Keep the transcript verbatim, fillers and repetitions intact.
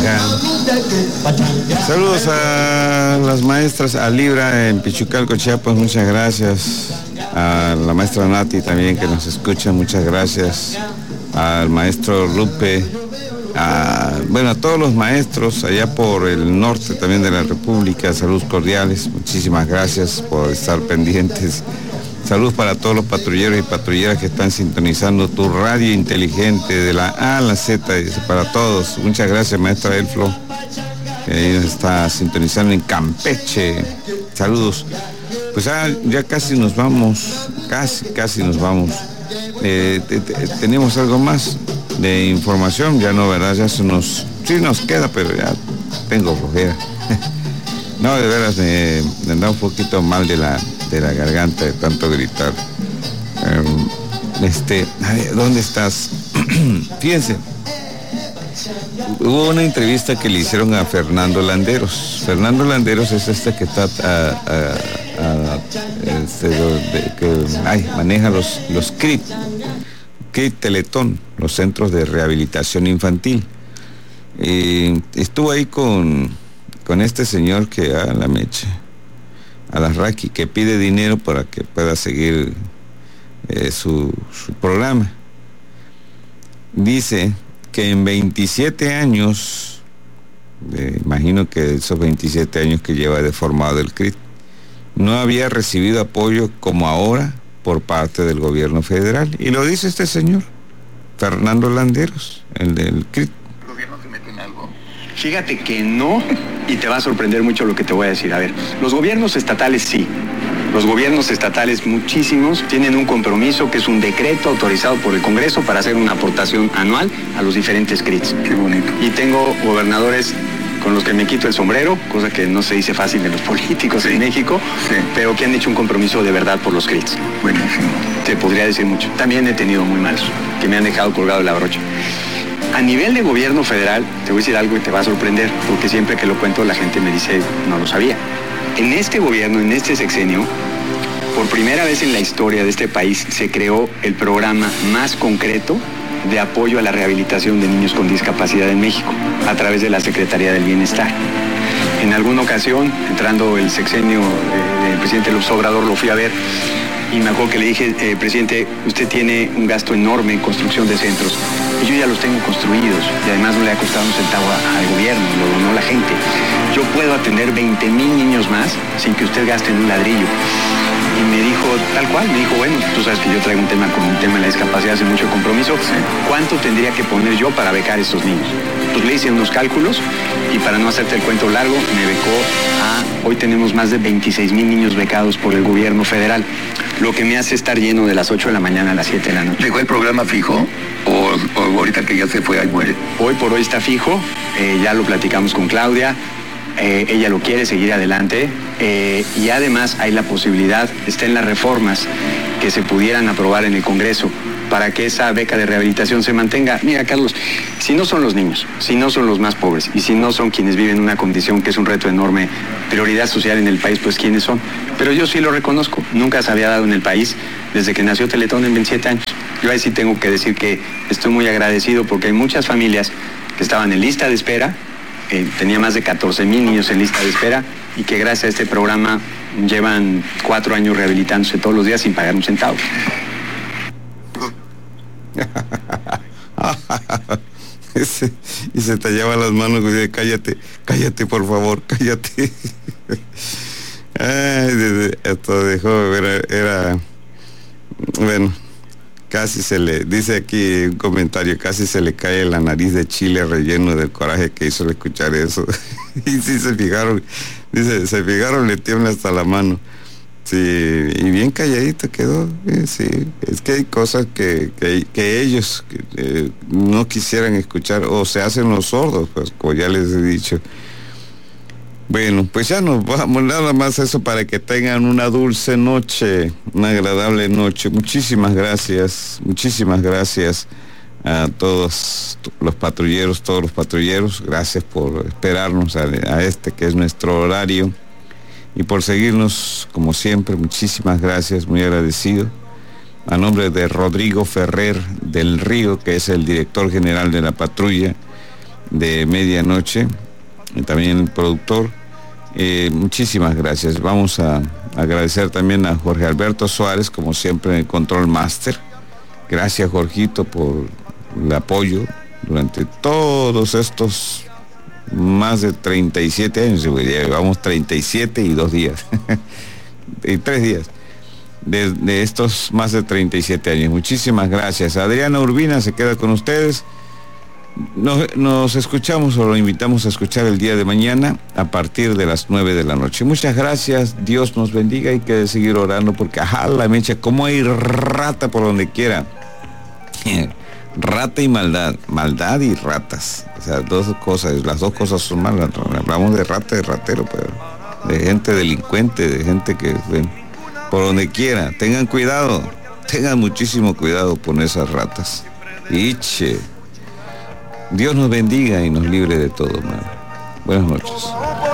Saludos a las maestras, a Libra en Pichucalco, Chiapas, muchas gracias. A la maestra Nati también que nos escucha, muchas gracias. Al maestro Lupe, a, bueno, a todos los maestros allá por el norte también de la República, saludos cordiales, muchísimas gracias por estar pendientes. Saludos para todos los patrulleros y patrulleras que están sintonizando tu radio inteligente de la A a la Z, para todos. Muchas gracias, maestra Elflo, que ahí nos está sintonizando en Campeche. Saludos. Pues ya, ya casi nos vamos, casi, casi nos vamos. Eh, te, te, tenemos algo más de información, ya no, ¿verdad? Ya se nos, sí nos queda, pero ya tengo flojera. No, de veras, me, me anda un poquito mal de la, de la garganta de tanto gritar. Um, este, a ver, ¿dónde estás? Fíjense, hubo una entrevista que le hicieron a Fernando Landeros. Fernando Landeros es este que está a, a, a, este, de, que ay, maneja los, los C R I T, C R I T Teletón, los centros de rehabilitación infantil. Y estuvo ahí con con este señor que a la mecha, a la Raki, que pide dinero para que pueda seguir eh, su, su programa. Dice que en veintisiete años, eh, imagino que esos veintisiete años que lleva de formado el C R I T, no había recibido apoyo como ahora por parte del gobierno federal. Y lo dice este señor, Fernando Landeros, el del C R I T. ¿El gobierno se mete en algo? Fíjate que no, y te va a sorprender mucho lo que te voy a decir. A ver, los gobiernos estatales sí. Los gobiernos estatales, muchísimos, tienen un compromiso que es un decreto autorizado por el Congreso para hacer una aportación anual a los diferentes C R I Ts. Qué bonito. Y tengo gobernadores con los que me quito el sombrero, cosa que no se dice fácil de los políticos sí. en México, sí. pero que han hecho un compromiso de verdad por los C R I Ts. Buenísimo. Te podría decir mucho. También he tenido muy malos, que me han dejado colgado de la brocha. A nivel de gobierno federal, te voy a decir algo que te va a sorprender, porque siempre que lo cuento la gente me dice, no lo sabía. En este gobierno, en este sexenio, por primera vez en la historia de este país, se creó el programa más concreto de apoyo a la rehabilitación de niños con discapacidad en México, a través de la Secretaría del Bienestar. En alguna ocasión, entrando el sexenio del presidente López Obrador, lo fui a ver, y me acuerdo que le dije, eh, presidente, usted tiene un gasto enorme en construcción de centros, y yo ya los tengo construidos, y además no le ha costado un centavo al gobierno, lo donó la gente. Yo puedo atender veinte mil niños más sin que usted gaste en un ladrillo. Y me dijo, tal cual, me dijo, bueno, tú sabes que yo traigo un tema con un tema de la discapacidad, hace mucho compromiso, ¿cuánto tendría que poner yo para becar a estos niños? Pues le hice unos cálculos, y para no hacerte el cuento largo, me becó a, hoy tenemos más de veintiséis mil niños becados por el gobierno federal, lo que me hace estar lleno de las ocho de la mañana a las siete de la noche. ¿Dejó el programa fijo? ¿O, o ahorita que ya se fue, ahí muere? Hoy por hoy está fijo, eh, ya lo platicamos con Claudia. Eh, ella lo quiere seguir adelante eh, y además hay la posibilidad, está en las reformas que se pudieran aprobar en el Congreso para que esa beca de rehabilitación se mantenga. Mira, Carlos, si no son los niños, si no son los más pobres y si no son quienes viven una condición que es un reto enorme, prioridad social en el país, pues ¿quiénes son? Pero yo sí lo reconozco, nunca se había dado en el país desde que nació Teletón en veintisiete años. Yo ahí sí tengo que decir que estoy muy agradecido porque hay muchas familias que estaban en lista de espera, Eh, tenía más de catorce mil niños en lista de espera y que gracias a este programa llevan cuatro años rehabilitándose todos los días sin pagar un centavo. Y se te lleva las manos y dice, cállate, cállate por favor, cállate. Ay, esto dejó, era, era, bueno, casi se le, dice aquí un comentario, casi se le cae la nariz de chile relleno del coraje que hizo al escuchar eso. Y sí se fijaron, dice, se fijaron, le tiembla hasta la mano. Sí, y bien calladito quedó, eh, sí, es que hay cosas que, que, que ellos eh, no quisieran escuchar o se hacen los sordos, pues como ya les he dicho. Bueno, pues ya nos vamos, nada más eso para que tengan una dulce noche, una agradable noche. Muchísimas gracias, muchísimas gracias a todos los patrulleros, todos los patrulleros, gracias por esperarnos a, a este que es nuestro horario y por seguirnos como siempre, muchísimas gracias, muy agradecido. A nombre de Rodrigo Ferrer del Río, que es el director general de la patrulla, de medianoche, y también el productor. Eh, muchísimas gracias. Vamos a agradecer también a Jorge Alberto Suárez, como siempre, en el Control Master. Gracias, Jorgito, por el apoyo durante todos estos más de treinta y siete años. Llevamos treinta y siete y dos días. Y tres días. De, de estos más de treinta y siete años. Muchísimas gracias. Adriana Urbina se queda con ustedes. Nos, nos escuchamos o lo invitamos a escuchar el día de mañana a partir de las nueve de la noche. Muchas gracias, Dios nos bendiga. Hay que seguir orando porque ajá, la mecha, como hay rata por donde quiera. Rata y maldad, maldad y ratas. O sea, dos cosas, las dos cosas son malas. Hablamos de rata y de ratero, pero de gente delincuente, de gente que ven por donde quiera. Tengan cuidado, tengan muchísimo cuidado con esas ratas. Iche. Dios nos bendiga y nos libre de todo mal. Buenas noches.